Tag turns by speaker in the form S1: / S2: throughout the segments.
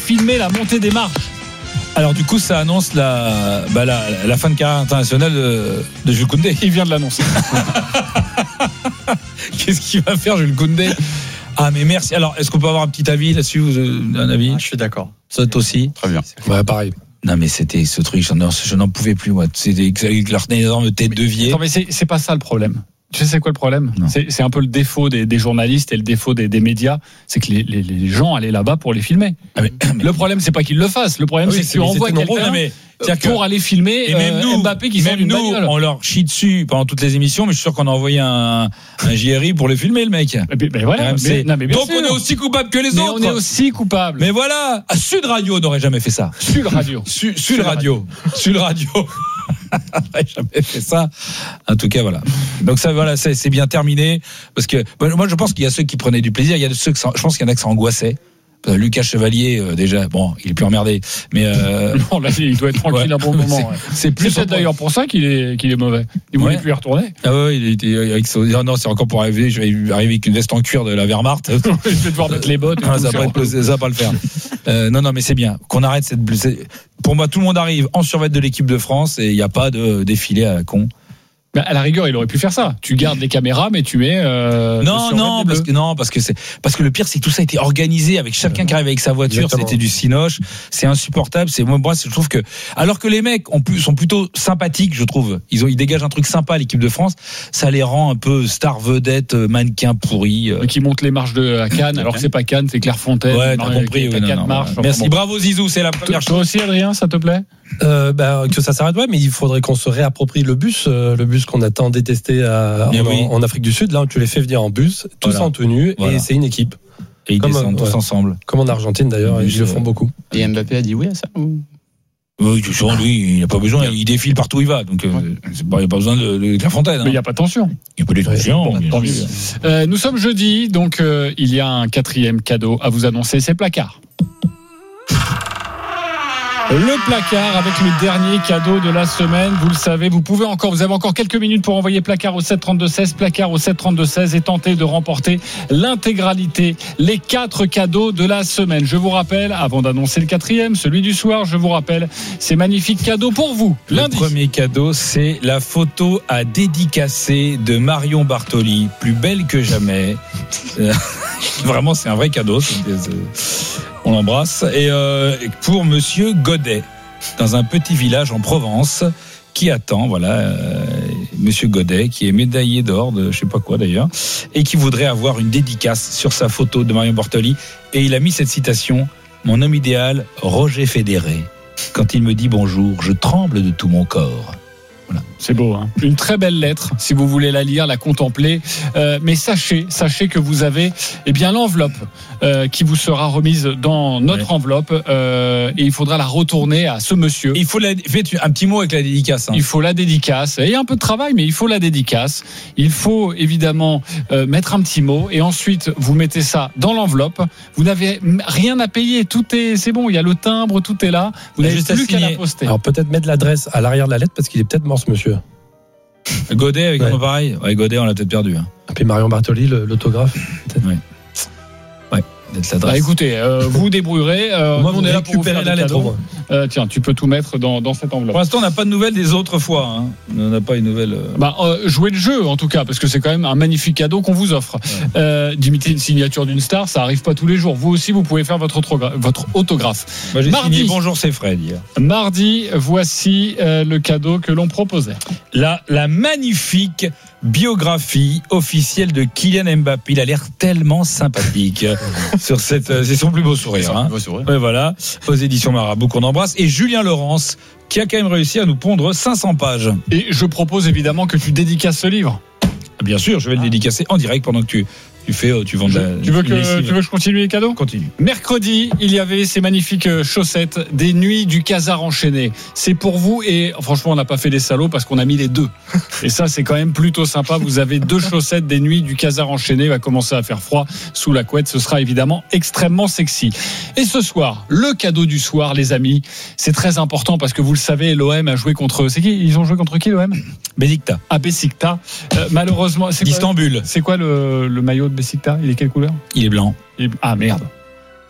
S1: filmé la montée des marches.
S2: Alors du coup, ça annonce la fin de carrière internationale de Jules Koundé.
S1: Il vient de l'annoncer.
S2: Qu'est-ce qu'il va faire, Jules Koundé ? Ah mais merci. Alors, est-ce qu'on peut avoir un petit avis là-dessus, un avis ?
S3: Je suis d'accord.
S2: Ça aussi.
S3: Très bien.
S4: Ouais, pareil.
S2: Non mais c'était ce truc, je n'en pouvais plus moi. C'était avec leur énorme tête d'œillet.
S1: Non mais c'est pas ça le problème. Tu sais c'est quoi le problème ? C'est un peu le défaut des journalistes et le défaut des médias, c'est que les gens allaient là-bas pour les filmer. Le problème c'est pas qu'ils le fassent, le problème c'est que tu envoies quelqu'un pour aller filmer Mbappé qui sort d'une bagnole.
S2: On leur chie dessus pendant toutes les émissions, mais je suis sûr qu'on a envoyé un JRI pour le filmer le mec.
S1: Mais voilà, donc
S2: sûr. On est aussi coupable que les autres.
S1: On est aussi coupable.
S2: Mais voilà, Sud Radio n'aurait jamais fait ça.
S1: Sud Radio.
S2: Sud Radio. Jamais fait ça. En tout cas, voilà. Donc ça, voilà, c'est bien terminé. Parce que moi, je pense qu'il y a ceux qui prenaient du plaisir. Il y a ceux je pense qu'il y en a que ça angoissait. Lucas Chevalier, déjà, bon, il est plus emmerdé. Mais
S1: non, là, il doit être tranquille un bon moment.
S2: C'est
S1: peut-être d'ailleurs pour ça qu'il est mauvais. Il voulait plus y retourner.
S2: Ah ouais, il était avec son. Non, c'est encore pour arriver. Je vais arriver avec une veste en cuir de la Wehrmacht.
S1: Je vais devoir mettre les bottes.
S2: Ça va pas le faire. Non, mais c'est bien qu'on arrête cette. Pour moi, tout le monde arrive en survêt de l'équipe de France et il n'y a pas de défilé à la con.
S1: À la rigueur, il aurait pu faire ça. Tu gardes les caméras, mais tu mets.
S2: Parce que le pire, c'est que tout ça a été organisé avec chacun qui arrive avec sa voiture. Exactement. C'était du cinoche. C'est insupportable. Moi, je trouve que alors que les mecs sont plutôt sympathiques, je trouve. Ils dégagent un truc sympa à l'équipe de France. Ça les rend un peu star vedette, mannequin pourri.
S1: Qui montent les marches à Cannes, alors que c'est pas Cannes, c'est Clairefontaine.
S2: Ouais, t'as compris.
S1: Marches.
S2: Merci, bravo Zizou. C'est la première chose.
S1: Toi aussi, Adrien, ça te plaît?
S4: Que ça s'arrête, ouais, mais il faudrait qu'on se réapproprie le bus qu'on a tant détesté en Afrique du Sud. Là, tu les fais venir en bus, tous en tenue, et c'est une équipe.
S2: Et ils descendent tous ensemble.
S4: Comme en Argentine d'ailleurs, ils le font beaucoup.
S3: Et Mbappé a dit oui à ça ou...
S2: Oui, lui, il n'a pas besoin, il défile partout où il va, donc il n'y a pas besoin de Clairefontaine.
S1: Mais il n'y a pas de tension.
S2: Il n'y a pas de tension.
S1: Nous sommes jeudi, donc il y a un 4e cadeau à vous annoncer, c'est Placard. Le placard avec le dernier cadeau de la semaine. Vous le savez, vous avez encore quelques minutes pour envoyer placard au 732-16, placard au 732-16 et tenter de remporter l'intégralité, les 4 cadeaux de la semaine. Je vous rappelle, avant d'annoncer le 4e, celui du soir, je vous rappelle, ces magnifiques cadeaux pour vous. Lundi.
S2: Le premier cadeau, c'est la photo à dédicacer de Marion Bartoli, plus belle que jamais. Vraiment, c'est un vrai cadeau. On l'embrasse. Et pour Monsieur Godet, dans un petit village en Provence, qui attend, Monsieur Godet, qui est médaillé d'or de je sais pas quoi d'ailleurs, et qui voudrait avoir une dédicace sur sa photo de Marion Bartoli. Et il a mis cette citation: mon homme idéal, Roger Federer. Quand il me dit bonjour, je tremble de tout mon corps. Voilà.
S1: C'est beau, hein. Une très belle lettre, si vous voulez la lire, la contempler. Mais sachez que vous avez l'enveloppe qui vous sera remise dans notre enveloppe et il faudra la retourner à ce monsieur.
S2: Il faut un petit mot avec la dédicace.
S1: Il faut la dédicace. Il y a un peu de travail, mais il faut la dédicace. Il faut évidemment mettre un petit mot et ensuite vous mettez ça dans l'enveloppe. Vous n'avez rien à payer. C'est bon. Il y a le timbre, tout est là. Vous n'avez juste plus qu'à la poster.
S4: Alors peut-être mettre l'adresse à l'arrière de la lettre parce qu'il est peut-être mort ce monsieur.
S2: Godet avec un pareil. Ouais, Godet, on l'a peut-être perdu.
S4: Et puis Marion Bartoli, l'autographe. Peut-être.
S2: Ouais.
S1: Écoutez, vous débrouillerez.
S4: Moi,
S1: on est là pour
S4: récupérer la lettre.
S1: Tiens, tu peux tout mettre dans cette enveloppe.
S2: Pour l'instant, on n'a pas de nouvelles des autres fois. Hein. On n'a pas une nouvelle.
S1: Jouez le jeu en tout cas, parce que c'est quand même un magnifique cadeau qu'on vous offre. D'imiter une signature d'une star, ça arrive pas tous les jours. Vous aussi, vous pouvez faire votre autographe.
S2: Moi, j'ai signé bonjour, c'est Fred. Hier.
S1: Mardi, voici le cadeau que l'on proposait.
S2: La magnifique biographie officielle de Kylian Mbappé. Il a l'air tellement sympathique sur c'est son plus beau sourire. Hein. Ouais, voilà, aux éditions Marabout qu'on embrasse. Et Julien Laurence qui a quand même réussi à nous pondre 500 pages.
S1: Et je propose évidemment que tu dédicaces ce livre.
S2: Bien sûr, je vais le dédicacer en direct pendant que tu vends de la.
S1: Tu veux que je continue les cadeaux ?
S2: Continue.
S1: Mercredi, il y avait ces magnifiques chaussettes des Nuits du Casar enchaîné. C'est pour vous et franchement, on n'a pas fait des salauds parce qu'on a mis les deux. Et ça, c'est quand même plutôt sympa. Vous avez 2 chaussettes des Nuits du Casar enchaîné. Il va commencer à faire froid sous la couette. Ce sera évidemment extrêmement sexy. Et ce soir, le cadeau du soir, les amis, c'est très important parce que vous le savez, l'OM a joué contre. C'est qui ? Ils ont joué contre qui, l'OM ?
S2: Besiktas.
S1: À Besiktas. Malheureusement,
S2: d'Istanbul.
S1: C'est quoi le maillot de Besiktas ? Il est quelle couleur ?
S2: Il est blanc.
S1: Ah merde.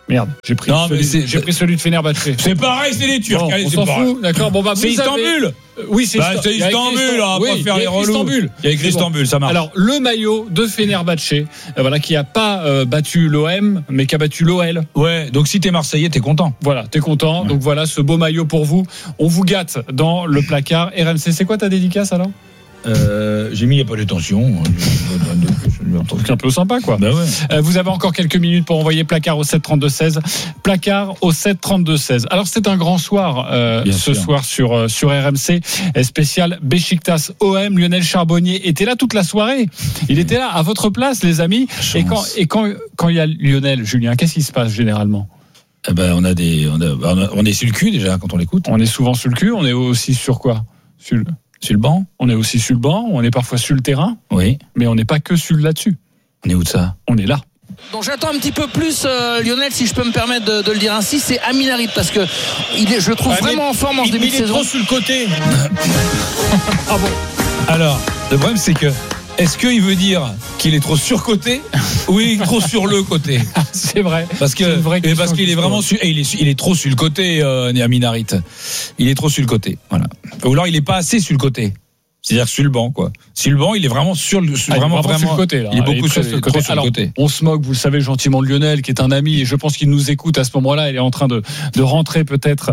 S1: Merde, j'ai pris celui de Fenerbahçe.
S2: C'est pareil, c'est les Turcs.
S1: Bon,
S2: allez,
S1: on s'en fout, d'accord. Bon,
S2: c'est Istanbul.
S1: Oui, c'est
S2: Istanbul. On va pas faire les relous. Il y a écrit Istanbul, ça marche.
S1: Alors, le maillot de Fenerbahçe, voilà, qui a pas battu l'OM, mais qui a battu l'OL.
S2: Ouais, donc si t'es Marseillais, t'es content.
S1: Voilà, t'es content. Ouais. Donc voilà, ce beau maillot pour vous. On vous gâte dans le placard RMC. C'est quoi ta dédicace alors ?
S2: J'ai mis il n'y a pas de tension.
S1: C'est un peu sympa, quoi.
S2: Bah ouais.
S1: Vous avez encore quelques minutes pour envoyer placard au 732-16. Placard au 732-16. Alors, c'est un grand soir ce soir sur RMC. Spécial Beşiktaş OM. Lionel Charbonnier était là toute la soirée. Il était là à votre place, les amis. Et quand il y a Lionel, Julien, qu'est-ce qui se passe généralement ?
S2: On est sur le cul déjà quand on l'écoute.
S1: On est souvent sur le cul. On est aussi sur quoi ?
S2: Sur le banc.
S1: On est aussi sur le banc, on est parfois sur le terrain.
S2: Oui.
S1: Mais on n'est pas que sur là-dessus.
S2: On est où de ça ?
S1: On est là.
S5: Donc j'attends un petit peu plus Lionel, si je peux me permettre de le dire ainsi, c'est Amin Harit, parce que je le trouve vraiment en forme en ce début de saison.
S2: Il est trop sur le côté.
S1: Ah bon ?
S2: Alors, le problème c'est que est-ce qu'il veut dire qu'il est trop surcoté ou il est trop sur le côté ?
S1: C'est vrai.
S2: Parce qu'il est vraiment il est trop sur le côté, Amin Harit. Il est trop sur le côté. Voilà. Ou alors il est pas assez sur le côté. C'est-à-dire sur le banc, quoi. Sur le banc, il est vraiment sur le
S1: sur le côté. Là.
S2: Il est beaucoup sur le côté.
S1: Alors, on se moque, vous le savez gentiment, de Lionel, qui est un ami, et je pense qu'il nous écoute à ce moment-là. Il est en train de rentrer peut-être,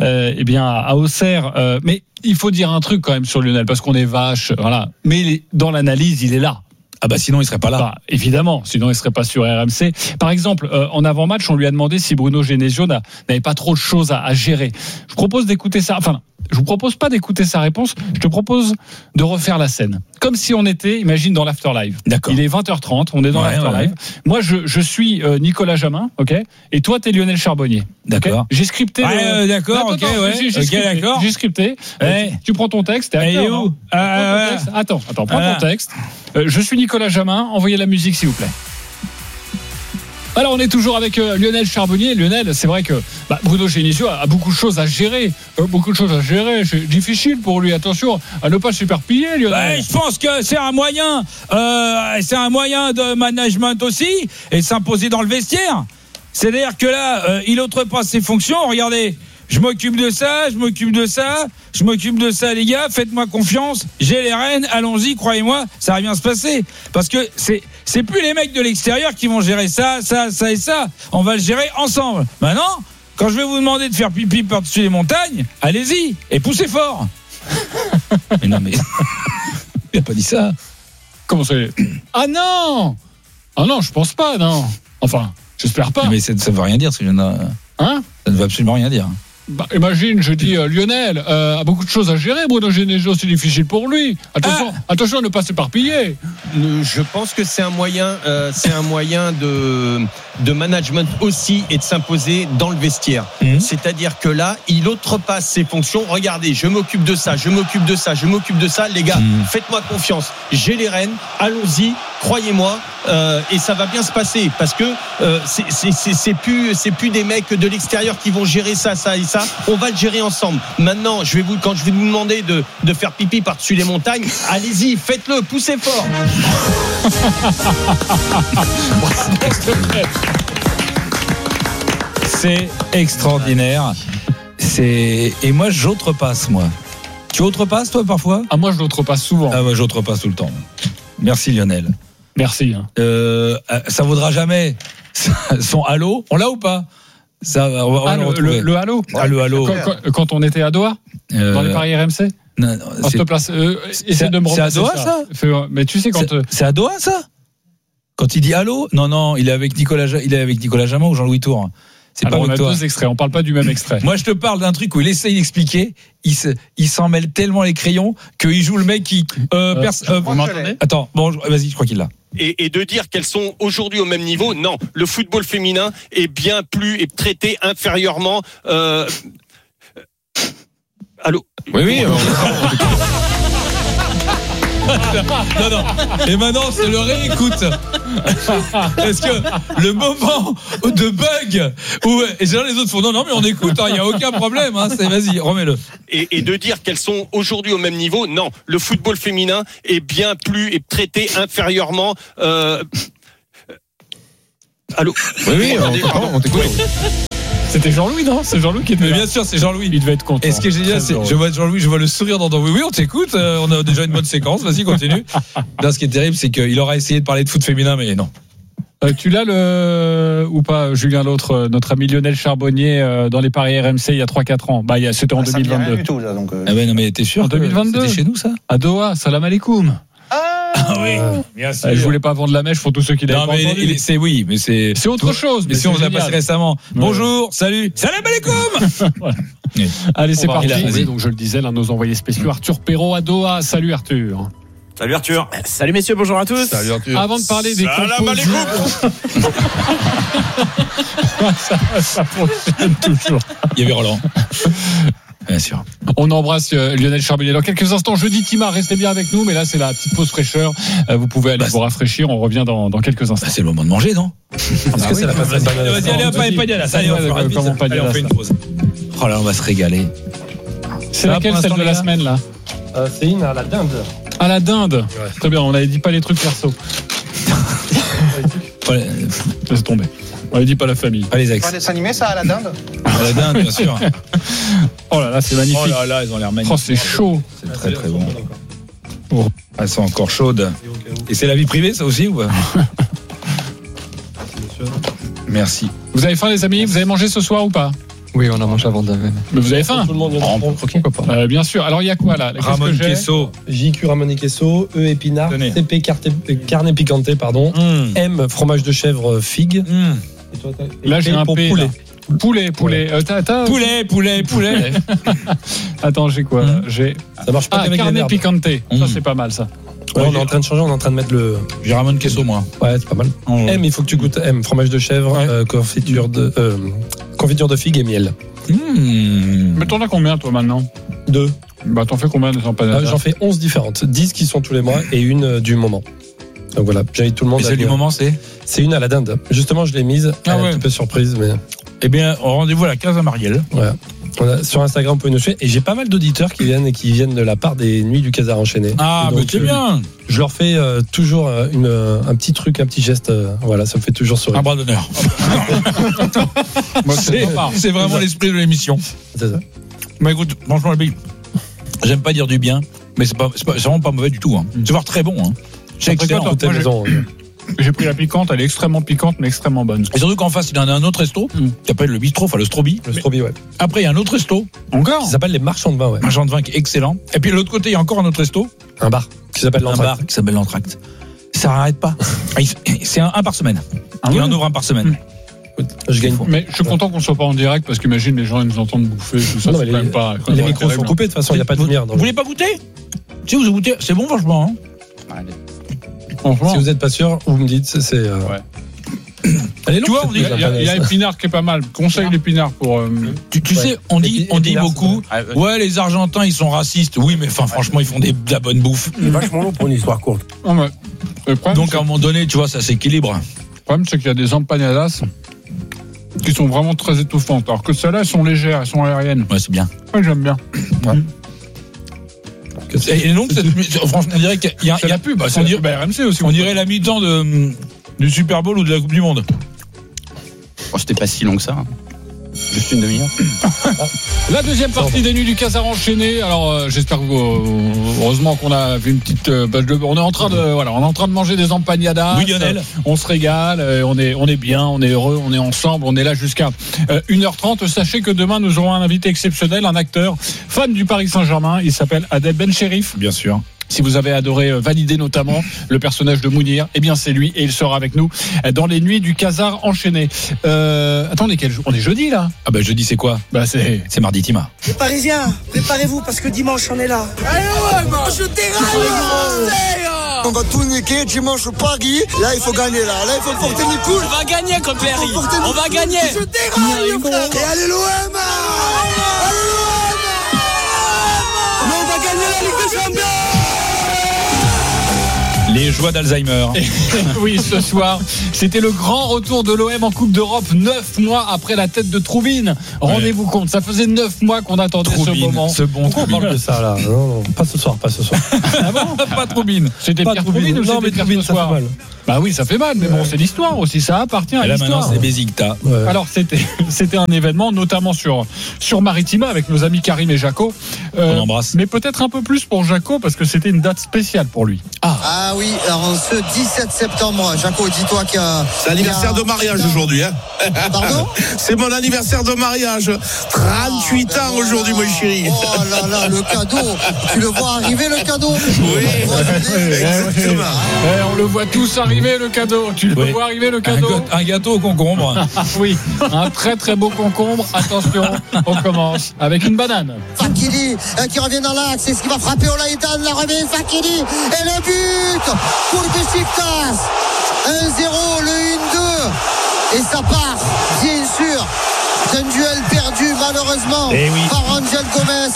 S1: à Auxerre. Mais il faut dire un truc quand même sur Lionel, parce qu'on est vache, voilà. Mais dans l'analyse, il est là.
S2: Ah bah sinon il serait pas là.
S1: Bah, évidemment, sinon il serait pas sur RMC. Par exemple, en avant-match, on lui a demandé si Bruno Genesio n'avait pas trop de choses à gérer. Je propose d'écouter ça. Enfin, je vous propose pas d'écouter sa réponse. Je te propose de refaire la scène, comme si on était, imagine, dans l'afterlife.
S2: D'accord.
S1: Il est 20h30, on est dans l'afterlife. Ouais. Moi, je suis Nicolas Jamin, ok. Et toi, t'es Lionel Charbonnier.
S2: D'accord.
S1: Okay, j'ai scripté.
S2: D'accord. Ok. D'accord.
S1: J'ai scripté. Tu prends ton texte. T'es acteur,
S2: où
S1: Attends. Prends ton texte. Je suis Nicolas Jamin. Envoyez la musique, s'il vous plaît. Alors on est toujours avec Lionel Charbonnier. Lionel, c'est vrai que Bruno Genesio a beaucoup de choses à gérer. C'est difficile pour lui. Attention à ne pas s'éparpiller, Lionel.
S2: Je pense que c'est un moyen de management aussi, et s'imposer dans le vestiaire. C'est-à-dire que là, il outrepasse ses fonctions. Regardez, je m'occupe de ça, les gars, faites-moi confiance, j'ai les rênes, allons-y, croyez-moi, ça va bien se passer. Parce que c'est plus les mecs de l'extérieur qui vont gérer ça et ça. On va le gérer ensemble. Maintenant, quand je vais vous demander de faire pipi par-dessus les montagnes, allez-y, et poussez fort. Mais non, mais il a pas dit ça.
S1: Comment ça ? Ah non, je pense pas, non. Enfin, j'espère pas.
S2: Mais ça ne veut rien dire, ce jeune-là.
S1: Hein ?
S2: Ça ne veut absolument rien dire.
S1: Imagine, je dis Lionel a beaucoup de choses à gérer. Bruno Genesio, c'est difficile pour lui. Attention à ne pas s'éparpiller.
S6: Je pense que c'est un moyen de management aussi, et de s'imposer dans le vestiaire. C'est-à-dire que là, il outrepasse ses fonctions. Regardez, je m'occupe de ça. Les gars, faites-moi confiance. J'ai les rênes. Allons-y, croyez-moi, et ça va bien se passer, parce que c'est plus des mecs de l'extérieur qui vont gérer ça et ça. On va le gérer ensemble. Maintenant, quand je vais vous demander de faire pipi par-dessus les montagnes, allez-y, faites-le, poussez fort.
S2: C'est extraordinaire. Et moi, j'outrepasse, moi. Tu outrepasses, toi, parfois ?
S1: Ah, moi, je l'outrepasse souvent.
S2: Ah ouais, j'outrepasse tout le temps. Merci, Lionel.
S1: Merci.
S2: Ça vaudra jamais son halo. On l'a ou pas ? Ça,
S1: le halo.
S2: Ah, le halo.
S1: Quand on était à Doha, dans les paris RMC.
S2: Non,
S1: essaie de me
S2: c'est à Doha, ça.
S1: Mais tu sais quand.
S2: C'est à Doha, ça. Quand il dit halo, non, il est avec Nicolas Jamin ou Jean-Louis Tour.
S1: Alors, on a deux extraits, on parle pas du même extrait.
S2: Moi, je te parle d'un truc où il essaye d'expliquer, il s'en mêle tellement les crayons qu'il joue le mec qui.
S1: Vous m'entendez ?
S2: Attends, bon, vas-y, je crois qu'il l'a.
S6: Et de dire qu'elles sont aujourd'hui au même niveau, non. Le football féminin est bien plus traité inférieurement. Allô ?
S2: Oui. Non. Et maintenant, c'est le réécoute. Est-ce que le moment de bug où et les autres font non, mais on écoute, il n'y a aucun problème. Vas-y, remets-le.
S6: Et de dire qu'elles sont aujourd'hui au même niveau, non. Le football féminin est bien plus traité inférieurement. Allô.
S7: Oui, on t'écoute.
S1: C'était Jean-Louis, non? C'est Jean-Louis qui était
S2: Mais
S1: là.
S2: bien sûr, c'est Jean-Louis.
S1: Il devait être content.
S2: Et ce qui est génial, c'est je vois Jean-Louis, je vois le sourire dans oui, on t'écoute. On a déjà une bonne séquence. Vas-y, continue. Là, ce qui est terrible, c'est qu'il aura essayé de parler de foot féminin, mais non.
S1: Tu l'as ou pas, Julien, l'autre, notre ami Lionel Charbonnier dans les paris RMC il y a 3-4 ans. C'était en 2022.
S7: Du tout, là, donc,
S2: Ah ben non, mais t'es sûr
S1: En 2022.
S2: C'était chez nous, ça?
S1: À Doha, salam alaikum.
S2: Ah oui, bien sûr.
S1: Je voulais pas vendre la mèche pour tous ceux qui l'avaient
S2: Non,
S1: pas
S2: mais
S1: entendu.
S2: c'est
S1: autre chose.
S2: Mais si on
S1: c'est
S2: l'a
S1: génial.
S2: passé récemment. Bonjour, salut, salam alaikum.
S1: Voilà. Allez, c'est
S2: On va
S1: parti.
S2: regarder.
S1: Oui, donc je le disais, l'un de nos envoyés spéciaux, Arthur Perrault à Doha. Salut Arthur.
S8: Salut Arthur.
S9: Salut messieurs, bonjour à tous.
S7: Salut Arthur.
S1: Avant de parler des
S8: Salam
S1: composants, ça fonctionne toujours.
S2: Il y avait Roland. Bien sûr.
S1: On embrasse Lionel Charbonnier. Dans quelques instants, jeudi Tima, restez bien avec nous, mais là c'est la petite pause fraîcheur. Vous pouvez aller vous rafraîchir. On revient dans quelques instants.
S2: C'est le moment de manger, non?
S4: Est-ce que c'est la phase
S2: Vas-y, allez, hop, Pagnalas. Allez, on fait une pause. Oh là, on va se régaler.
S1: C'est
S2: Ça,
S1: laquelle,
S2: pour
S1: celle
S2: l'instant,
S1: de la
S2: les gars
S1: semaine là?
S4: C'est une à la dinde.
S1: À la dinde. Très bien, on avait dit pas les trucs perso. Laisse tomber. On avait dit pas la famille.
S2: Allez, Zach.
S7: Pas des dessins animés, ça, à la dinde?
S2: À la dinde, bien sûr.
S1: Oh là là, c'est magnifique.
S2: Oh là là, ils ont l'air magnifiques.
S1: Oh, c'est chaud.
S2: C'est très très bon. Elles sont encore chaudes. Et c'est la vie privée, ça aussi, ou pas? Merci.
S1: Vous avez faim, les amis? Vous avez mangé ce soir ou pas?
S3: Oui, on a mangé avant de.
S1: Mais vous avez faim?
S4: Tout le monde vient de
S3: Pourquoi pas?
S1: Bien sûr. Alors il y a quoi là? Qu'est-ce
S2: Ramon
S1: que j'ai
S2: Queso.
S4: JQ Ramon et Queso, E épinard,
S2: Tenez.
S4: CP carne piquante, pardon. M fromage de chèvre figue. Et toi, et
S1: Là, j'ai
S4: P
S1: un
S4: pour
S1: P,
S4: poulet.
S1: là. Poulet. T'as-
S2: Poulet.
S1: Attends, j'ai quoi là? J'ai
S4: Ça marche pas qu'avec les
S1: carne
S4: verbes.
S1: picante. Ça c'est pas mal ça.
S4: Ouais, on est en train de changer, on est en train de mettre le.
S2: J'ai Ramon Queso, moi.
S4: Ouais, c'est pas mal. M, il faut que tu goûtes M fromage de chèvre, confiture de figue et miel.
S1: Mais t'en as combien toi maintenant?
S4: 2.
S1: Bah t'en fais combien des empanadas?
S4: J'en fais 11 différentes. 10 qui sont tous les mois et une du moment. Donc voilà, j'invite tout le monde
S2: Et
S4: à
S2: celle du
S4: venir.
S2: moment, c'est?
S4: C'est une à la dinde. Justement, je l'ai mise.
S2: Ah
S4: Elle est
S2: ouais.
S4: un petit peu surprise, mais
S2: Eh bien, rendez-vous à la case à Marielle.
S4: voilà. Sur Instagram, vous pouvez nous suivre. Et j'ai pas mal d'auditeurs qui viennent de la part des Nuits du Casar enchaîné.
S2: Ah,
S4: Et
S2: mais
S4: donc,
S2: c'est bien.
S4: Je leur fais toujours un petit truc, un petit geste. Voilà, ça me fait toujours sourire.
S2: Un bras d'honneur.
S1: Moi, c'est
S2: C'est
S1: sympa.
S2: c'est vraiment l'esprit de l'émission.
S4: C'est ça.
S2: Mais écoute, franchement, j'aime pas dire du bien, mais c'est vraiment pas mauvais du tout. Hein. C'est voire très bon. Hein. C'est
S1: Après,
S2: excellent.
S1: toi,
S4: Tout est
S1: moi,
S4: maison.
S1: J'ai pris la piquante, elle est extrêmement piquante mais extrêmement bonne.
S2: Et surtout qu'en face, il y en a un autre resto qui s'appelle le bistrot, enfin le Strobi.
S4: Le Strobi, ouais.
S2: Après, il y a un autre resto,
S1: Encore?
S4: Qui s'appelle les marchands de vin, ouais.
S2: un genre de vin qui est excellent. Et puis de l'autre côté, il y a encore un autre resto,
S4: Un bar qui s'appelle
S2: un
S4: l'Entracte.
S2: bar qui s'appelle l'Entracte. Ça n'arrête pas. C'est un par semaine. Il en ouvre un par semaine.
S4: Je gagne.
S1: Mais je suis content qu'on soit pas en direct parce qu'imagine les gens ils nous entendent bouffer tout ça.
S4: Non,
S1: C'est
S4: mais
S1: quand même pas.
S4: Les micros sont coupés, de toute façon, il n'y a pas de lumière.
S2: Vous voulez pas goûter? Si vous goûtez, c'est bon franchement. Hein.
S1: Franchement.
S4: Si vous n'êtes pas sûr, vous me dites, c'est. Elle est longue,
S2: Tu vois,
S4: cette
S2: on dit-
S4: pause,
S1: Il y a Épinard qui est pas mal. Conseil l'Épinard pour.
S2: Tu sais, on dit
S4: Épinard,
S2: beaucoup. Ouais, les Argentins, ils sont racistes. Oui, mais enfin, franchement, ils font de la bonne bouffe.
S10: C'est vachement long pour une histoire courte.
S1: Non, mais le problème,
S2: Donc, à un moment donné, tu vois, ça s'équilibre.
S1: le problème, c'est qu'il y a des empanadas qui sont vraiment très étouffantes. Alors que celles-là, elles sont légères, elles sont aériennes.
S2: Ouais, c'est bien.
S1: Ouais, j'aime bien.
S2: Et donc, franchement, on dirait qu'il y a,
S1: C'est la pub. Bah, c'est
S2: on
S1: la
S2: dirait,
S1: pub à RMC aussi.
S2: on dirait la mi-temps du Super Bowl ou de la Coupe du Monde.
S3: Oh, c'était pas si long que ça. Juste une demi-heure.
S1: La deuxième partie des Nuits du Casar enchaîné. Alors j'espère que heureusement qu'on a vu une petite bâche de. On est en train de manger des empanadas.
S2: Oui, Lionel.
S1: On se régale, on est bien, on est heureux, on est ensemble, on est là jusqu'à 1h30. Sachez que demain nous aurons un invité exceptionnel, un acteur fan du Paris Saint-Germain. Il s'appelle Adel Bencherif.
S2: Bien sûr.
S1: Si vous avez adoré valider notamment le personnage de Mounir, eh bien c'est lui et il sera avec nous dans les Nuits du Casar enchaîné. Attendez, quel jour ? On est jeudi là ?
S2: Ah bah jeudi, c'est quoi?
S1: Bah c'est
S2: Mardi Tima.
S10: Les Parisiens, préparez-vous parce que dimanche on est là. Allez ouais, je déraille. On va tout niquer dimanche au Paris. Là il faut gagner là. Là il faut porter les couilles.
S5: On va gagner contre Paris. On va gagner.
S10: Je déraille frère. Et allez l'OM. Allez l'OM. Mais on va gagner la Ligue des Champions.
S2: Les joie d'Alzheimer.
S1: Oui, ce soir, c'était le grand retour de l'OM en Coupe d'Europe, 9 mois après la tête de Troubine. Rendez-vous compte, ça faisait 9 mois qu'on attendait
S2: Troubine,
S1: ce moment.
S2: Ce bon
S4: Pourquoi on parle de ça là? Non, pas ce soir.
S1: Ah bon
S2: pas Troubine.
S1: C'était
S4: Pas
S1: Pierre
S4: Troubine.
S1: Troubine ou
S4: Non,
S1: c'était
S4: mais
S1: Pierre
S4: Troubine,
S1: ce
S4: ça
S1: soir
S4: fait mal.
S1: Bah oui, ça fait mal, mais bon, c'est l'histoire aussi, ça appartient à
S2: Et là maintenant
S1: l'histoire.
S2: c'est Besiktas.
S4: Ouais.
S1: Alors c'était un événement notamment sur Maritima avec nos amis Karim et Jaco.
S2: On embrasse.
S1: Mais peut-être un peu plus pour Jaco parce que c'était une date spéciale pour lui.
S10: Ah oui, alors ce 17 septembre, Jaco, dis-toi qu'il y a...
S8: C'est l'anniversaire de mariage aujourd'hui. Hein.
S10: Pardon?
S8: C'est mon anniversaire de mariage. 38 ans aujourd'hui, mon chéri.
S10: Oh là là, le cadeau. Tu le vois arriver, le cadeau?
S8: Oui, exactement.
S1: On le voit tous arriver, le cadeau. Tu le vois arriver, le cadeau?
S2: Un gâteau au concombre.
S1: Ah oui, un très très beau concombre. Attention, on commence avec une banane.
S10: Fakili qui revient dans l'axe. C'est ce qui va frapper Olaïdan. La remet Fakili. Et le but pour Besiktas. 1-0, le 1-2. Et ça part, bien sûr, d'un duel perdu malheureusement par Angel Gomez.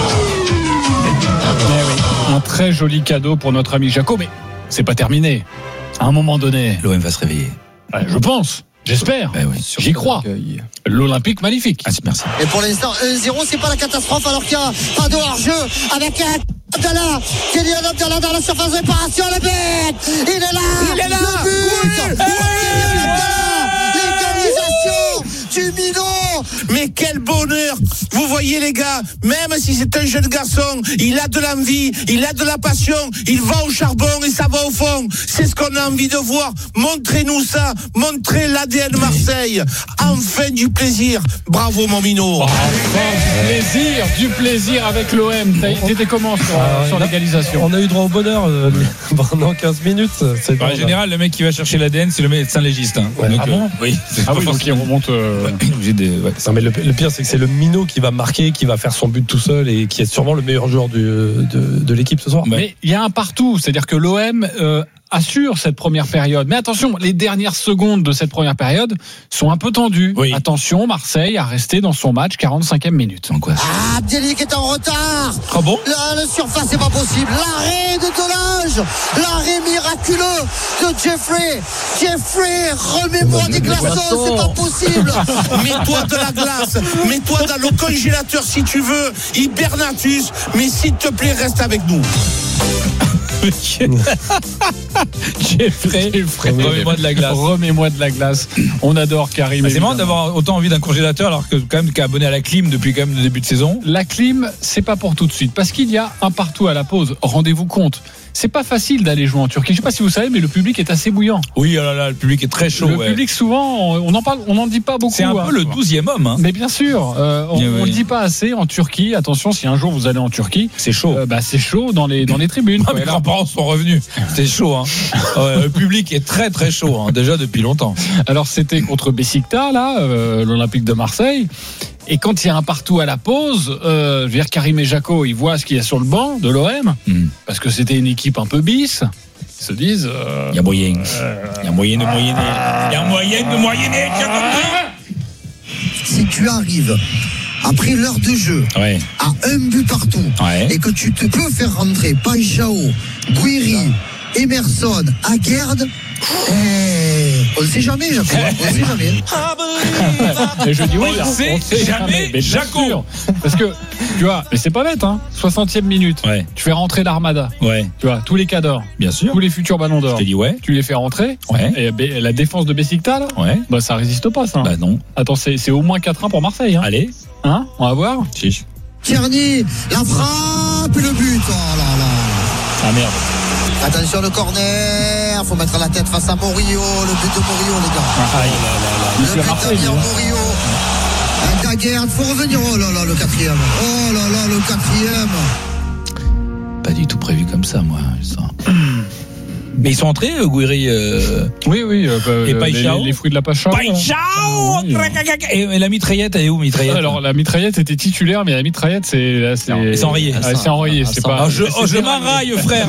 S1: Un très joli cadeau pour notre ami Jaco, mais c'est pas terminé. À un moment donné,
S2: L'OM va se réveiller.
S1: je pense, j'espère, j'y crois. L'Olympique magnifique.
S2: Merci.
S10: Et pour l'instant 1-0, c'est pas la catastrophe alors qu'il y a pas de hors-jeu avec Abdallah, Kylian Abdallah dans la surface de réparation, le but, il est là, le but, l'égalisation du Milan.
S8: Mais quel bonheur! Vous voyez les gars, même si c'est un jeune garçon, il a de l'envie, il a de la passion, il va au charbon et ça va au fond. C'est ce qu'on a envie de voir. Montrez-nous ça, montrez l'ADN Marseille. Enfin du plaisir. Bravo mon minot.
S1: Du plaisir avec l'OM. T'étais comment sur l'égalisation?
S4: On a eu droit au bonheur pendant 15 minutes.
S2: En général, le mec qui va chercher l'ADN, c'est le médecin légiste. Hein.
S4: Ouais.
S2: Donc,
S1: Ah bon?
S2: Oui.
S1: Donc il remonte.
S4: Non, mais le pire, c'est que c'est le minot qui va marquer, qui va faire son but tout seul et qui est sûrement le meilleur joueur de l'équipe ce soir.
S1: Mais il y a un partout, c'est-à-dire que l'OM assure cette première période. Mais attention, les dernières secondes de cette première période sont un peu tendues.
S2: Oui.
S1: Attention, Marseille a resté dans son match, 45e minute.
S10: Ah, Abdelik est en retard.
S2: Ah bon?
S10: Là, le surface, c'est pas possible. L'arrêt de Delage, l'arrêt miraculeux de Jeffrey. Jeffrey, remets-moi des glaçons, c'est pas possible.
S8: Mets-toi de la glace, mets-toi dans le congélateur si tu veux, hibernatus, mais s'il te plaît, reste avec nous.
S1: Jeffrey,
S2: remets-moi de la glace.
S1: Remets-moi de la glace. On adore Karim.
S2: C'est marrant d'avoir autant envie d'un congélateur alors que quand même qu'à abonné à la clim depuis quand même le début de saison.
S1: La clim, c'est pas pour tout de suite parce qu'il y a un partout à la pause. Rendez-vous compte. C'est pas facile d'aller jouer en Turquie. Je sais pas si vous savez, mais le public est assez bouillant.
S2: Oui, oh là là, le public est très chaud.
S1: Le public, souvent, on n'en dit pas beaucoup.
S2: C'est un peu le 12e homme. Hein.
S1: Mais bien sûr, on ne le dit pas assez en Turquie. Attention, si un jour vous allez en Turquie,
S2: c'est chaud.
S1: C'est chaud dans les tribunes.
S2: Mes grands-parents sont revenus. C'était chaud. Hein. Le public est très très chaud, hein, déjà depuis longtemps.
S1: Alors c'était contre Besiktas, là, l'Olympique de Marseille. Et quand il y a un partout à la pause, je veux dire, Karim et Jaco, ils voient ce qu'il y a sur le banc de l'OM, parce que c'était une équipe un peu bis. Ils se disent...
S2: Il y a moyen. Il y a moyen de moyenner. Il y a moyen de moyenner.
S10: Si tu arrives après l'heure de jeu à un but partout et que tu te peux faire rentrer Paixão, Guiri, Emerson, Aguerd, on ne sait jamais, Jaco. On ne sait jamais.
S1: Et je dis oui,
S2: on sait jamais, Jaco.
S1: Parce que, tu vois, mais c'est pas bête, hein. 60e minute. Tu fais rentrer l'Armada. Tu vois, tous les cadors.
S2: Bien sûr.
S1: Tous les futurs ballons d'or.
S2: Je t'ai dit
S1: Tu les fais rentrer. Et la défense de Besiktas, là. Bah, ça résiste pas, ça.
S2: Bah, non.
S1: Attends, c'est au moins 4-1 pour Marseille, hein.
S2: Allez.
S1: Hein? On va voir.
S2: Chiche.
S10: Tierney, la frappe et le but. Oh là là.
S2: Ah merde.
S10: Attention le corner, faut mettre la tête face à Morio, le but de Morio les gars. Le but de Morio. Daguerre, faut revenir. Oh là là le quatrième. Oh là là le quatrième.
S2: Pas du tout prévu comme ça moi. Mais ils sont entrés, Guiri.
S1: Oui.
S2: Et Paixão.
S1: Les fruits de la Paixão.
S2: Paixão. Et la mitraillette, elle est où, mitraillette?
S1: Alors la mitraillette était titulaire, mais la mitraillette c'est
S2: enrayé.
S1: C'est enrayé. C'est pas.
S2: Je m'enraille, frère.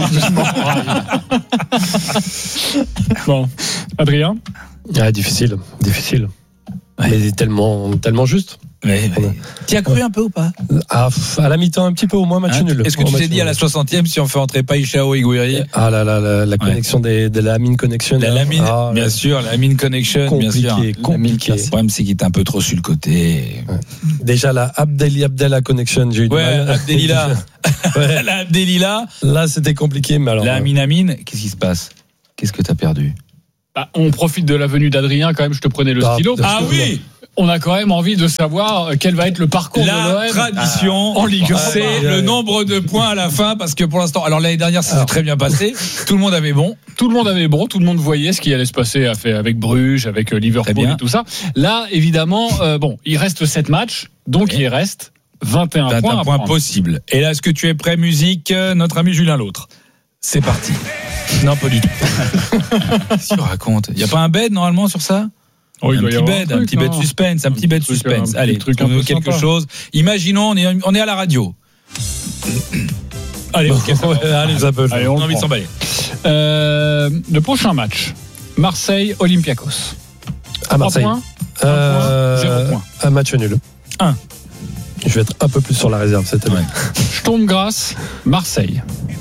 S1: Bon, Adrien.
S4: Difficile. Mais tellement juste.
S2: Tu as cru un peu ou pas?
S4: À la mi-temps, un petit peu au moins, match nul.
S2: Est-ce que tu t'es dit à la 60e si on fait entrer Paixão et Guiri?
S4: Ah là là, la connexion de la Lamine Connection.
S2: La Lamine, bien sûr, la Lamine Connection,
S4: compliqué,
S2: bien sûr.
S4: Compliqué.
S2: Le problème, c'est qu'il était un peu trop sur le côté.
S4: Ouais. Déjà, la Abdella Connection, j'ai eu du mal.
S2: Abdelila. La Abdelila.
S4: Là, c'était compliqué, mais alors.
S2: La Amine, qu'est-ce qui se passe? Qu'est-ce que t'as perdu?
S1: On profite de la venue d'Adrien, quand même, je te prenais le stylo.
S2: Ah oui!
S1: On a quand même envie de savoir quel va être le parcours de l'OM.
S2: La tradition
S1: en Ligue 1.
S2: C'est le nombre de points à la fin, parce que pour l'instant, alors l'année dernière, ça s'est très bien passé. Tout le monde avait bon.
S1: Tout le monde voyait ce qui allait se passer avec Bruges, avec Liverpool et tout ça. Là, évidemment, il reste 7 matchs, donc il reste 21 points
S2: possibles. Et là, est-ce que tu es prêt, musique, notre ami Julien L'Autre? C'est parti. Non, pas du tout. Qu'est-ce qu'il raconte? Il n'y a pas un bed normalement sur ça?
S1: Oh,
S2: un petit bed suspense. Allez, trouve-nous quelque chose. Imaginons, on est à la radio. Allez, ok.
S1: Allez, on a
S2: envie de s'emballer.
S1: Le prochain match, Marseille-Olympiakos.
S4: À Marseille.
S1: 0 points.
S4: Un match nul.
S2: 1.
S4: Je vais être un peu plus sur la réserve cette année.
S1: Sturm Graz, Marseille.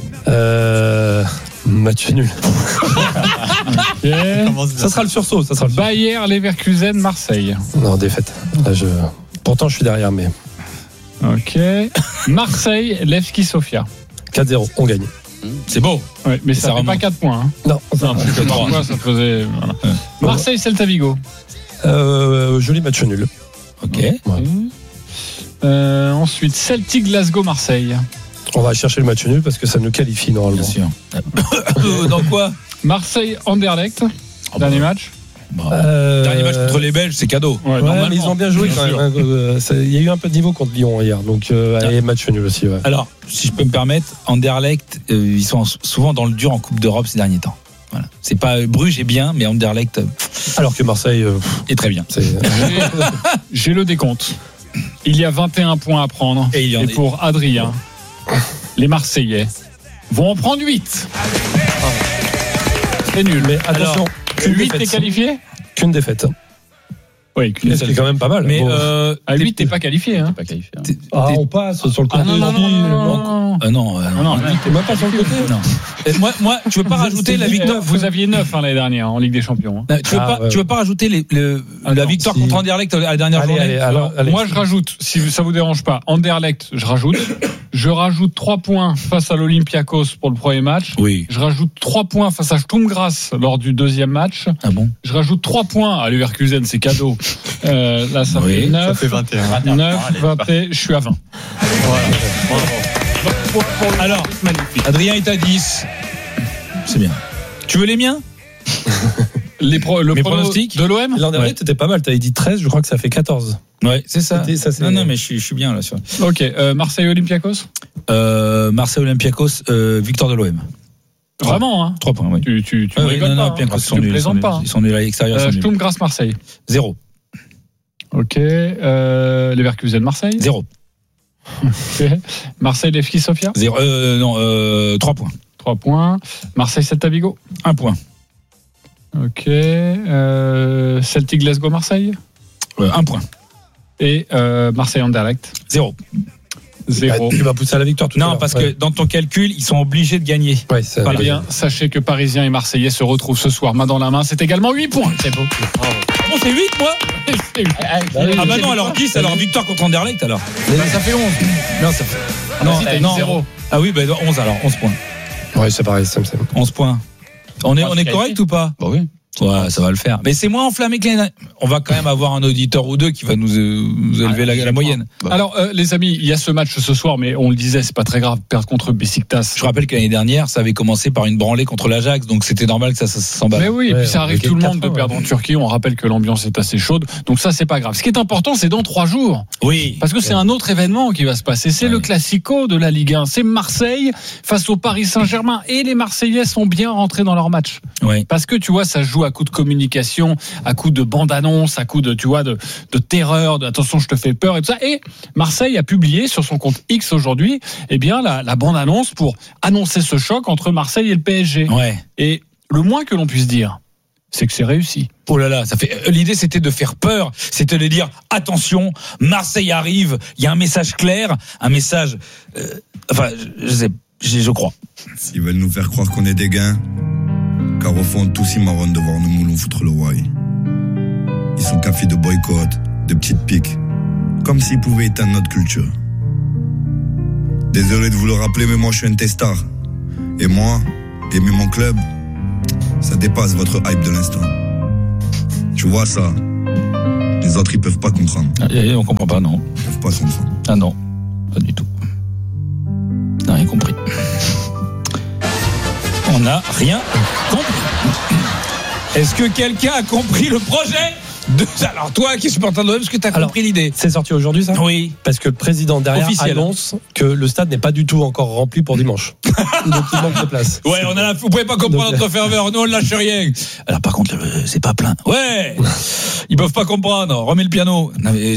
S4: Match nul.
S1: Okay.
S4: Ça sera le sursaut.
S1: Bayer Leverkusen, Marseille.
S4: Non, défaite. Là, pourtant, je suis derrière, mais.
S1: Ok. Marseille, Levski Sofia.
S4: 4-0, on gagne.
S2: C'est beau.
S1: Ouais, mais ça fait pas 4 points. Hein.
S4: Non,
S1: plus que 3 points, ça faisait. Voilà. Marseille, Celta Vigo.
S4: Joli match nul.
S2: Ok.
S4: Ouais.
S1: Ensuite, Celtic Glasgow, Marseille.
S4: On va chercher le match nul parce que ça nous qualifie normalement.
S2: Bien sûr. Dans quoi?
S1: Marseille Anderlecht. Dernier match.
S2: Dernier match contre les Belges, c'est cadeau.
S4: Ouais, mais ils ont bien joué quand même. Il y a eu un peu de niveau contre Lyon hier, donc match nul aussi. Ouais.
S2: Alors, si je peux me permettre, Anderlecht, ils sont souvent dans le dur en Coupe d'Europe ces derniers temps. Voilà. C'est pas Bruges est bien, mais Anderlecht.
S4: Alors que Marseille
S2: est très bien.
S1: J'ai le décompte. Il y a 21 points à prendre. Et pour Adrien, les Marseillais vont en prendre 8. C'est nul.
S4: Mais attention,
S1: 8 t'es qualifié?
S4: Qu'une défaite.
S1: Oui,
S4: c'est quand même pas mal.
S1: Mais à 8 t'es pas qualifié. Hein.
S4: On passe sur le côté.
S2: Non.
S4: T'es même pas sur le côté.
S2: Non. Moi, tu veux pas rajouter la victoire?
S1: Vous aviez 9 l'année dernière en Ligue des Champions.
S2: Tu veux pas rajouter la victoire contre Anderlecht à la dernière journée?
S1: Allez, moi, je rajoute, si ça vous dérange pas, Anderlecht, je rajoute. Je rajoute 3 points face à l'Olympiakos pour le premier match.
S2: Oui.
S1: Je rajoute 3 points face à Sturm Graz lors du deuxième match.
S2: Ah bon?
S1: Je rajoute 3 points à Leverkusen, c'est cadeau. Là, ça fait 9.
S4: Ça fait 21.
S1: 9, 20, je suis à 20.
S2: Voilà. Alors, Adrien est à 10. C'est bien. Tu veux les miens?
S1: Le
S2: pronostic
S1: de l'OM?
S4: L'an dernier, t'étais pas mal. T'avais dit 13, je crois que ça fait 14.
S2: Ouais, c'est ça. Non, mais je suis bien là.
S1: Ok, Marseille-Olympiakos?
S2: Marseille-Olympiakos, victoire de l'OM.
S1: Vraiment, hein?
S2: 3 points, oui.
S1: Tu rigoles pas. Tu ne plaisantes pas.
S2: Ils sont nuls à l'extérieur.
S1: Sturm Graz Marseille.
S2: 0.
S1: Ok. Leverkusen Marseille.
S2: 0.
S1: Okay. Marseille Levski Sofia.
S2: 3 points.
S1: 3 points. Marseille Celta Vigo.
S2: 1 point.
S1: Ok. Celtic Glasgow Marseille.
S2: 1 point.
S1: Et Marseille Anderlecht.
S2: 0.
S4: Tu vas pousser à la victoire tout à l'heure.
S2: Non, parce que dans ton calcul, ils sont obligés de gagner.
S1: Très bien. Sachez que Parisiens et Marseillais se retrouvent ce soir main dans la main. C'est également 8 points. C'est beau.
S2: Bon, c'est 8, moi. Ah bah non, alors 10, alors victoire contre Anderlecht, alors.
S1: Ça fait 11.
S2: Non, ça fait. Non,
S1: 0.
S2: Ah oui, 11 alors, 11 points.
S4: Ouais, c'est pareil, c'est
S2: 11 points. On est correct ou pas?
S3: Bah oui.
S2: Ouais, ça va le faire. Mais c'est moins enflammé que l'année dernière. On va quand même avoir un auditeur ou deux qui va nous élever la moyenne.
S1: Alors, les amis, il y a ce match ce soir, mais on le disait, c'est pas très grave, perdre contre Beşiktaş.
S2: Je rappelle que l'année dernière, ça avait commencé par une branlée contre l'Ajax, donc c'était normal que ça s'emballe.
S1: Mais oui, et puis ça arrive tout le monde de perdre en Turquie. On rappelle que l'ambiance est assez chaude, donc ça, c'est pas grave. Ce qui est important, c'est dans 3 jours.
S2: Oui.
S1: Parce que c'est un autre événement qui va se passer. C'est le Classico de la Ligue 1. C'est Marseille face au Paris Saint-Germain. Et les Marseillais sont bien rentrés dans leur match.
S2: Oui.
S1: Parce que, tu vois, ça joue à coup de communication, à coup de bande-annonce, à coup de, tu vois, de terreur, de attention, je te fais peur et tout ça. Et Marseille a publié sur son compte X aujourd'hui, eh bien, la bande-annonce pour annoncer ce choc entre Marseille et le PSG.
S2: Ouais.
S1: Et le moins que l'on puisse dire, c'est que c'est réussi.
S2: Oh là là, l'idée c'était de faire peur, c'était de dire attention, Marseille arrive, il y a un message clair, un message je crois.
S9: S'ils veulent nous faire croire qu'on est des gains, car au fond tous ils marronnent de voir nous moulons foutre le roi. Ils sont cafés de boycott, de petites piques, comme s'ils pouvaient éteindre notre culture. Désolé de vous le rappeler, mais moi je suis un testard. Et moi, aimer mon club, ça dépasse votre hype de l'instant. Tu vois ça, les autres ils peuvent pas comprendre.
S2: On comprend pas, non.
S9: Ils peuvent pas comprendre.
S2: Ah non, pas du tout. On n'a rien compris. On n'a rien compris. Est-ce que quelqu'un a compris le projet Alors toi qui es supporter de l'OM, est-ce que tu as compris l'idée?
S4: C'est sorti aujourd'hui ça?
S2: Oui.
S4: Parce que le président derrière
S2: officiel
S4: annonce que le stade n'est pas du tout encore rempli pour dimanche. Donc il manque de place.
S2: Ouais, vous pouvez pas comprendre notre ferveur, nous on lâche rien. Alors par contre, c'est pas plein. Ouais. Ils peuvent pas comprendre. Remets le piano. Non mais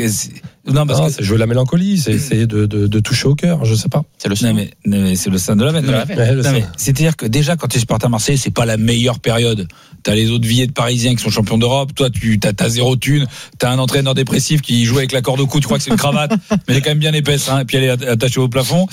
S4: c'est jouer la mélancolie, c'est essayer de toucher au cœur, je sais pas.
S2: C'est le sein. Mais c'est le sein de la veine. C'est-à-dire que déjà quand tu es supporter à Marseille, c'est pas la meilleure période. T'as les autres viers de Parisiens qui sont champions d'Europe. Toi, t'as zéro thune. T'as un entraîneur dépressif qui joue avec la corde au cou. Tu crois que c'est une cravate, mais elle est quand même bien épaisse, hein. Et puis elle est attachée au plafond.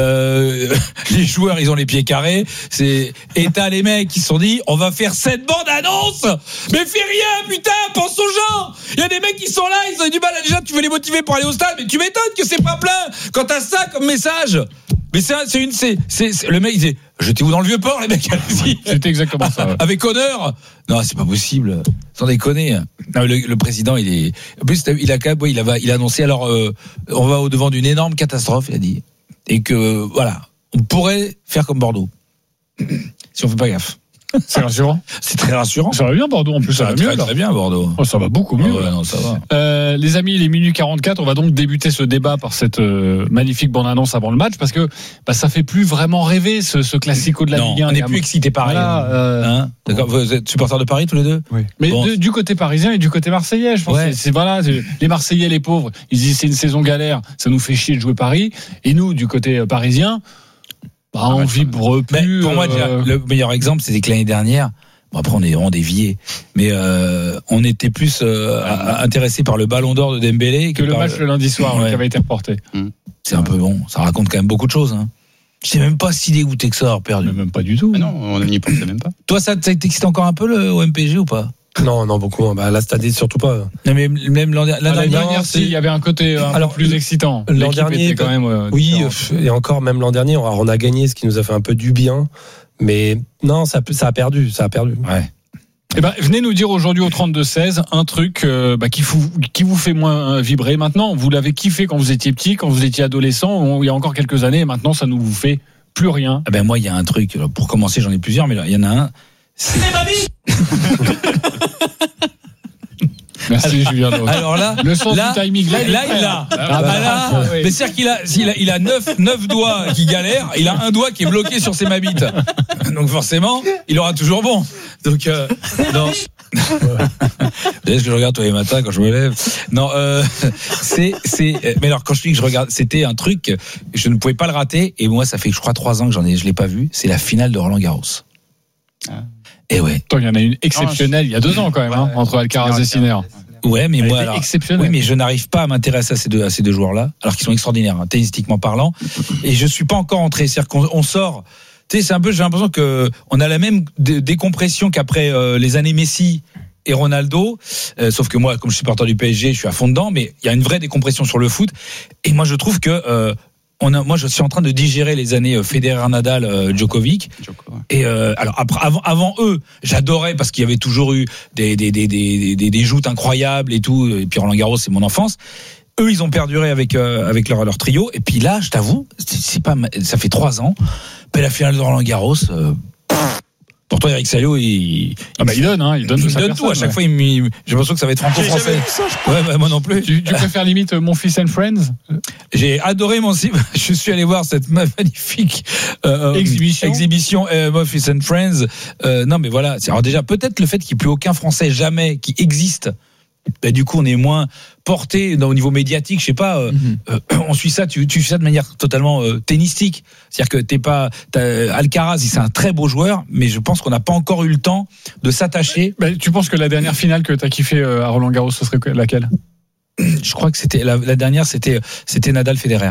S2: Les joueurs, ils ont les pieds carrés. Et t'as les mecs qui se sont dit, on va faire cette bande-annonce. Mais fais rien, putain, pense aux gens. Il y a des mecs qui sont là, ils ont du mal. Déjà, tu veux les motiver pour aller au stade, mais tu m'étonnes que c'est pas plein quand t'as ça comme message. Mais le mec il disait jetez-vous dans le vieux port les mecs, allez-y.
S1: C'était exactement ça. Ouais.
S2: Avec honneur. Non, c'est pas possible. Sans déconner. Non, le président il est en plus il a annoncé alors on va au devant d'une énorme catastrophe, il a dit, et que voilà, on pourrait faire comme Bordeaux si on fait pas gaffe.
S1: C'est rassurant.
S2: C'est très rassurant.
S1: Ça va bien Bordeaux en plus, ça va mieux.
S2: Très bien Bordeaux.
S1: Oh, ça va beaucoup mieux.
S2: Ouais, non, ça va.
S1: Les amis, il est minuit 44. On va donc débuter ce débat par cette magnifique bande-annonce avant le match, parce que ça fait plus vraiment rêver ce classico de la Ligue 1.
S2: On n'est plus excité par rien. D'accord. Vous êtes supporters de Paris tous les deux?
S1: Oui. Mais bon. Du côté parisien et du côté marseillais, je pense. Ouais. C'est les Marseillais, les pauvres, ils disent c'est une saison galère, ça nous fait chier de jouer Paris. Et nous, du côté parisien, on vibre plus.
S2: Pour moi, le meilleur exemple, c'était que l'année dernière. Bon, après, on est vraiment déviés, mais on était plus intéressé par le Ballon d'Or de Dembélé
S1: que le match le lundi soir qui avait été reporté.
S2: C'est un peu bon. Ça raconte quand même beaucoup de choses. Hein. Je sais même pas si dégoûté que ça avoir perdu.
S1: Même pas du tout.
S3: Mais non, on n'y pensait même pas.
S2: Toi, ça t'excite encore un peu le MPG ou pas?
S4: Non, beaucoup. Là, cette année, surtout pas.
S2: Non, mais même l'année dernière,
S1: il y avait un côté un peu plus excitant.
S4: L'an dernier,
S1: quand même.
S4: Oui, et encore, même l'an dernier, on a gagné, ce qui nous a fait un peu du bien. Mais non, ça a perdu.
S2: Ouais.
S1: Eh ben, venez nous dire aujourd'hui au 32-16 un truc qui vous fait moins vibrer maintenant. Vous l'avez kiffé quand vous étiez petit, quand vous étiez adolescent, il y a encore quelques années, et maintenant ça ne vous fait plus rien.
S2: Ah ben moi, il y a un truc. Pour commencer, j'en ai plusieurs, mais là, il y en a un. C'est ma vie.
S1: Merci Julien.
S2: Alors là,
S1: le sens du timing.
S2: Là, il a. Mais c'est-à-dire qu'il a 9 doigts qui galèrent. Il a un doigt qui est bloqué sur ses mabites. Donc forcément, il aura toujours bon. Donc non. Vous savez ce que je regarde tous les matins quand je me lève. Non, mais alors quand je dis que je regarde, c'était un truc, je ne pouvais pas le rater. Et moi, ça fait je crois 3 ans que je l'ai pas vu. C'est la finale de Roland Garros. Et ouais.
S1: Il y en a une exceptionnelle il y a 2 ans quand même, entre Alcaraz et Sinner.
S2: Ouais, mais moi,
S1: exceptionnel.
S2: Oui, mais je n'arrive pas à m'intéresser à ces deux joueurs-là, alors qu'ils sont extraordinaires, tennistiquement parlant. Et je suis pas encore entré. C'est-à-dire qu'on sort. Tu sais, c'est un peu, j'ai l'impression que on a la même décompression qu'après les années Messi et Ronaldo. Sauf que moi, comme je suis supporter du PSG, je suis à fond dedans. Mais il y a une vraie décompression sur le foot. Et moi, je trouve que moi, je suis en train de digérer les années Federer, Nadal, Djokovic. Et alors avant eux, j'adorais parce qu'il y avait toujours eu des joutes incroyables et tout. Et puis Roland Garros, c'est mon enfance. Eux, ils ont perduré avec leur trio. Et puis là, je t'avoue, ça fait 3 ans. Ben, la finale de Roland Garros. Pourtant, Eric Salio, il donne tout. À chaque fois, j'ai l'impression que ça va être franco-français. Moi non plus.
S1: Tu préfères limite Mon Fils and Friends?
S2: J'ai adoré je suis allé voir cette magnifique exhibition Mon Fils and Friends. Non, mais voilà. Alors déjà, peut-être le fait qu'il n'y ait plus aucun Français jamais qui existe bah, du coup on est moins porté au niveau médiatique, je sais pas, on suit ça, tu suis ça de manière totalement tennistique, c'est-à-dire que Alcaraz, c'est un très beau joueur, mais je pense qu'on n'a pas encore eu le temps de s'attacher.
S1: Bah, tu penses que la dernière finale que t'as kiffé à Roland Garros, ce serait laquelle?
S2: Je crois que c'était la dernière, c'était Nadal-Federer.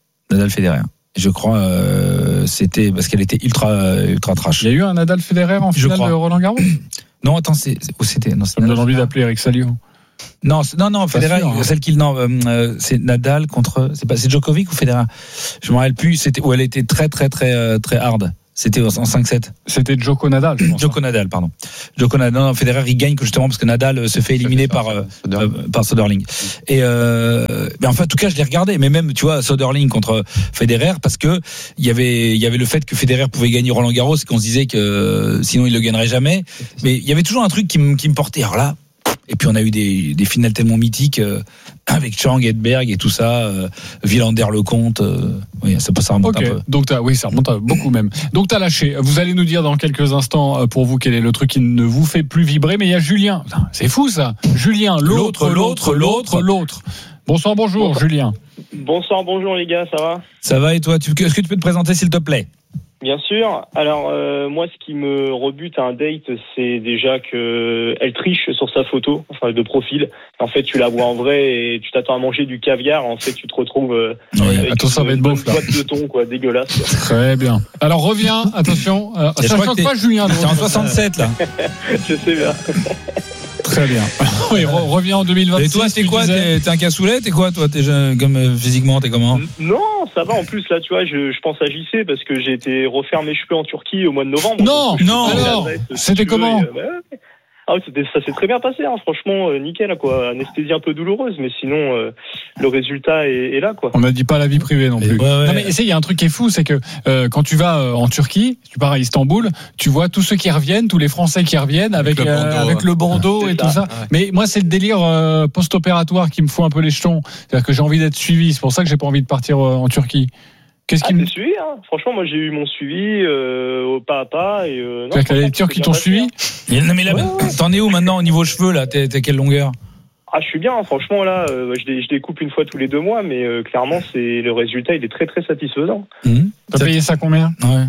S2: Je crois c'était parce qu'elle était ultra trash.
S1: Il y a eu un Nadal-Federer en finale de Roland Garros?
S2: Non, attends, c'était
S1: ça me donne envie d'appeler Eric Salio.
S2: Non, Federer, celle c'est Nadal contre c'est Djokovic ou Federer? Je me rappelle plus, c'était où elle était très très très très hard. C'était en 5-7.
S1: C'était Djoko Nadal, je pense.
S2: Djoko Nadal, non, Federer il gagne justement parce que Nadal se fait éliminer par Söderling. Et mais enfin en tout cas, je l'ai regardé, mais même tu vois Söderling contre Federer, parce que il y avait le fait que Federer pouvait gagner Roland Garros et qu'on se disait que sinon il le gagnerait jamais, mais il y avait toujours un truc qui me portait. Alors là, et puis on a eu des finales tellement mythiques avec Chang, Edberg et tout ça, Villander-Lecomte. Oui, ça remonte un peu.
S1: Donc ça remonte beaucoup même. Donc t'as lâché. Vous allez nous dire dans quelques instants pour vous quel est le truc qui ne vous fait plus vibrer. Mais il y a Julien. C'est fou ça. Julien, l'autre. Bonsoir, bonjour Julien.
S11: Bonsoir, bonjour les gars, ça va?
S2: Ça va et toi? Est-ce que tu peux te présenter s'il te plaît?
S11: Bien sûr. Alors moi, ce qui me rebute à un date, c'est déjà que elle triche sur sa photo, enfin de profil. En fait, tu la vois en vrai et tu t'attends à manger du caviar. En fait, tu te retrouves avec
S1: ça va être beau,
S11: boîte de thon, quoi, dégueulasse. Quoi.
S1: Très bien. Alors reviens, attention. Ça choque pas Julien.
S2: T'es en 67 là.
S11: Je sais bien.
S1: Très bien. Oui, reviens en 2026.
S2: Et toi, c'est quoi? T'es un cassoulet? T'es quoi, toi? T'es jeune, comme physiquement, t'es comment?
S11: Non, ça va. En plus, là, tu vois, je pense à JC parce que j'ai été refaire mes cheveux en Turquie au mois de novembre.
S1: Non. Alors, c'était comment?
S11: Ça s'est très bien passé, hein. Franchement, nickel, quoi. Anesthésie un peu douloureuse, mais sinon, le résultat est là, quoi.
S1: On n'a dit pas la vie privée non plus. Ouais. Non, mais il y a un truc qui est fou, c'est que quand tu vas en Turquie, tu pars à Istanbul, tu vois tous ceux qui reviennent, tous les Français qui reviennent avec le bandeau et tout ça. Ouais. Mais moi, c'est le délire post-opératoire qui me fout un peu les jetons. C'est-à-dire que j'ai envie d'être suivi. C'est pour ça que j'ai pas envie de partir en Turquie. Qu'est-ce qui me
S11: suivi, hein. Franchement, moi j'ai eu mon suivi au pas à pas et
S1: c'est-à-dire qu'il y a les Turcs qui t'ont suivi.
S2: Non mais là, t'en es où maintenant au niveau cheveux là? T'es quelle longueur?
S11: Je suis bien, franchement là, je découpe une fois tous les 2 mois, mais clairement c'est le résultat, il est très très satisfaisant.
S1: T'as payé ça combien?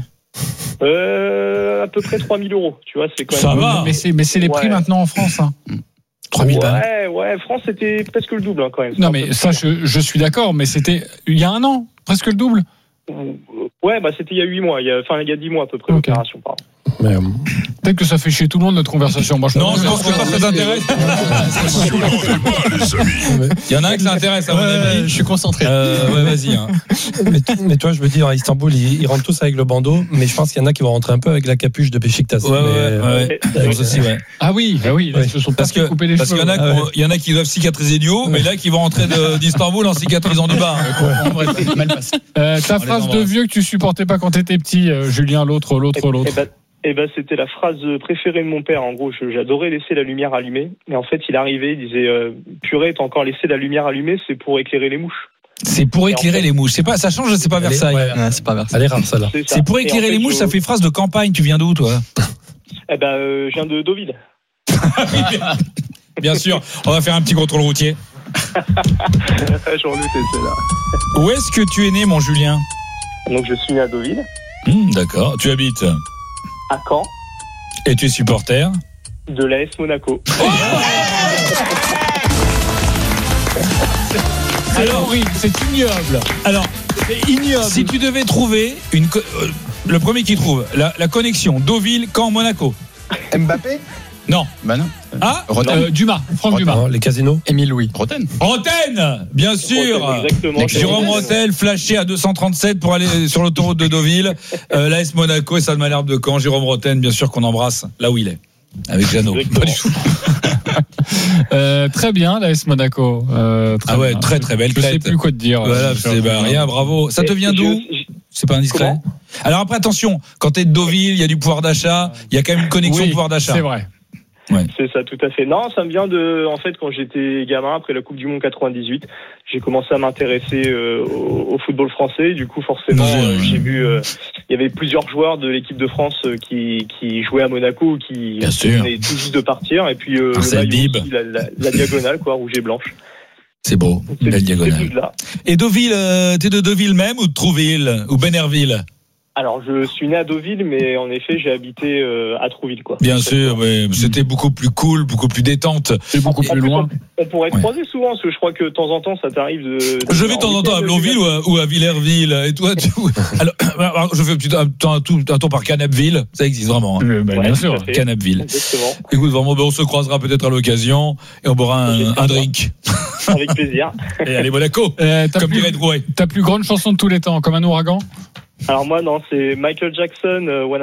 S11: À peu près 3 000 €. Tu vois, c'est quand
S2: même. Ça va.
S1: Mais c'est les prix maintenant en France. Hein.
S2: 3 000 balles.
S11: Ouais, France c'était presque le double, hein, quand même.
S1: Non mais ça, je suis d'accord, mais c'était il y a 1 an, presque le double.
S11: Ouais, c'était il y a 8 mois, il y a 10 mois à peu près l'opération, pardon.
S1: Mais, peut-être que ça fait chier tout le monde notre conversation. Moi, je
S2: pense que pas très intéressant. Il y en a un qui s'intéresse à mon avis.
S4: Je suis concentré.
S2: Vas-y. Hein.
S4: Mais toi, je veux dire, à Istanbul, ils rentrent tous avec le bandeau, mais je pense qu'il y en a qui vont rentrer un peu avec la capuche de Beşiktaş.
S2: Ouais. Aussi, ouais.
S1: Ah oui. Ils se sont pas fait couper les cheveux.
S2: Parce qu'il y en a qui doivent cicatriser du haut, mais là qui vont rentrer d'Istanbul en cicatrisant du bas.
S1: Ta phrase de vieux que tu supportais pas quand t'étais petit, Julien, l'autre.
S11: C'était la phrase préférée de mon père. En gros, j'adorais laisser la lumière allumée. Mais en fait, il arrivait, il disait purée, t'as encore laissé la lumière allumée, c'est pour éclairer les mouches.
S2: C'est pour éclairer les mouches. Ça change, c'est pas Versailles.
S4: C'est pas Versailles. Elle est rare, ça là.
S2: C'est pour éclairer les mouches, ça fait phrase de campagne. Tu viens d'où, toi?
S11: Je viens de Deauville.
S2: Bien sûr. On va faire un petit contrôle routier.
S11: J'en doutais, celle-là.
S2: Où est-ce que tu es né, mon Julien?
S11: Donc, je suis né à Deauville.
S2: D'accord. Tu habites
S11: à Caen.
S2: Et tu es supporter
S11: de l'AS Monaco.
S1: Alors oui, c'est ignoble.
S2: Alors, c'est ignoble. Si tu devais trouver le premier qui trouve la connexion Deauville, Caen, Monaco.
S7: Mbappé?
S2: Non.
S3: Bah non.
S2: Ah,
S1: Dumas, Franck Dumas.
S4: Non, les casinos.
S7: Émile Louis.
S3: Roten,
S2: bien sûr.
S11: Exactement.
S2: Jérôme Rotel flashé à 237 pour aller sur l'autoroute de Deauville. L'AS Monaco et Stade Malherbe de Caen. Jérôme Roten, bien sûr qu'on embrasse là où il est. Avec Jeannot. Pas du tout.
S1: Très bien, l'AS Monaco.
S2: Très très belle.
S1: Je sais plus quoi te dire.
S2: Voilà, rien, bravo. Ça te vient d'où? C'est pas indiscret. Alors après, attention, quand t'es de Deauville, il y a du pouvoir d'achat, il y a quand même une connexion pouvoir d'achat.
S1: C'est vrai.
S11: Ouais. C'est ça, tout à fait. Non, ça me vient en fait, quand j'étais gamin, après la Coupe du Monde 98, j'ai commencé à m'intéresser au football français. Du coup, forcément, j'ai vu, il y avait plusieurs joueurs de l'équipe de France qui jouaient à Monaco, qui venaient tout juste de partir. Et puis le maillot aussi, la diagonale, quoi, rouge et blanche.
S2: C'est beau, la diagonale. Et Deauville, t'es de Deauville même ou de Trouville ou Benerville?
S11: Alors, je suis né à Deauville, mais en effet, j'ai habité à Trouville, quoi.
S2: Bien sûr, ouais. C'était beaucoup plus cool, beaucoup plus détente.
S1: C'est beaucoup plus loin.
S11: On pourrait croiser souvent, parce que je crois que de temps en temps, ça t'arrive de...
S2: Je vais de temps en temps à Blonville ou à Villerville. Et toi, alors, je fais un tour par Canapville. Ça existe vraiment. Hein.
S1: Bien sûr.
S2: Canapville.
S11: Exactement.
S2: Écoute, vraiment, on se croisera peut-être à l'occasion et on boira un drink.
S11: Avec plaisir.
S2: Et allez, Monaco. Comme dirait Drouet.
S1: Ta plus grande chanson de tous les temps, comme un ouragan?
S11: Alors moi, non, c'est Michael Jackson, When